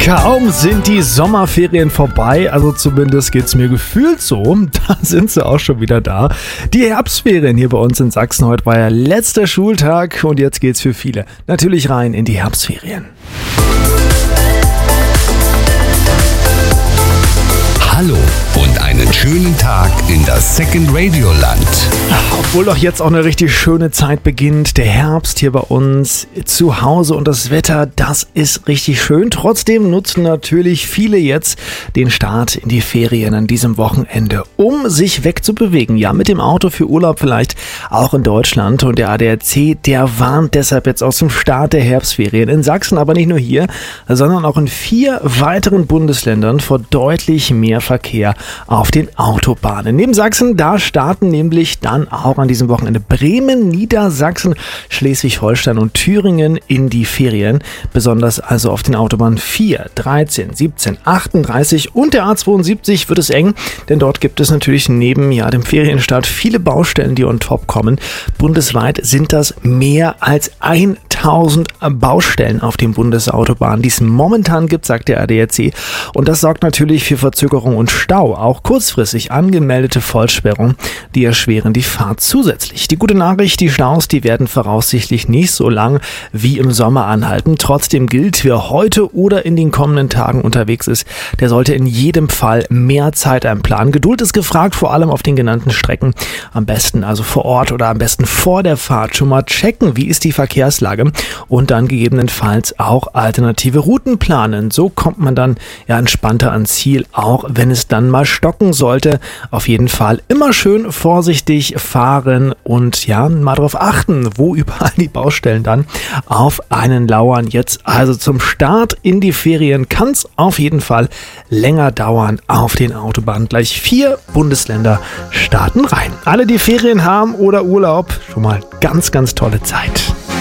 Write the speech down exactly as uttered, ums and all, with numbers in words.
Kaum sind die Sommerferien vorbei, also zumindest geht's mir gefühlt so, da sind sie auch schon wieder da. Die Herbstferien hier bei uns in Sachsen, heute war ja letzter Schultag und jetzt geht's für viele natürlich rein in die Herbstferien. Hallo und einen schönen Tag in das Second Radio Land. Obwohl doch jetzt auch eine richtig schöne Zeit beginnt, der Herbst hier bei uns zu Hause und das Wetter, das ist richtig schön. Trotzdem nutzen natürlich viele jetzt den Start in die Ferien an diesem Wochenende, um sich wegzubewegen. Ja, mit dem Auto für Urlaub vielleicht auch in Deutschland. Und der A D A C, der warnt deshalb jetzt aus dem Start der Herbstferien in Sachsen, aber nicht nur hier, sondern auch in vier weiteren Bundesländern vor deutlich mehr Verkehr auf den Autobahnen. Neben Sachsen, da starten nämlich dann auch an diesem Wochenende Bremen, Niedersachsen, Schleswig-Holstein und Thüringen in die Ferien. Besonders also auf den Autobahnen vier, dreizehn, siebzehn, achtunddreißig und der A zweiundsiebzig wird es eng, denn dort gibt es natürlich neben ja, dem Ferienstart viele Baustellen, die on top kommen. Bundesweit sind das mehr als tausend Baustellen auf den Bundesautobahnen, die es momentan gibt, sagt der A D A C. Und das sorgt natürlich für Verzögerung und Stau. Auch kurzfristig angemeldete Vollsperrungen, die erschweren die Fahrt zusätzlich. Die gute Nachricht, die Staus, die werden voraussichtlich nicht so lang wie im Sommer anhalten. Trotzdem gilt, wer heute oder in den kommenden Tagen unterwegs ist, der sollte in jedem Fall mehr Zeit einplanen. Geduld ist gefragt, vor allem auf den genannten Strecken. Am besten also vor Ort oder am besten vor der Fahrt schon mal checken, wie ist die Verkehrslage und dann gegebenenfalls auch alternative Routen planen. So kommt man dann ja entspannter ans Ziel, auch wenn es dann mal stocken sollte. Auf jeden Fall immer schön vorsichtig fahren und ja, mal darauf achten, wo überall die Baustellen dann auf einen lauern. Jetzt also zum Start in die Ferien kann es auf jeden Fall länger dauern auf den Autobahnen. Gleich vier Bundesländer starten rein. Alle, die Ferien haben oder Urlaub, schon mal ganz, ganz tolle Zeit.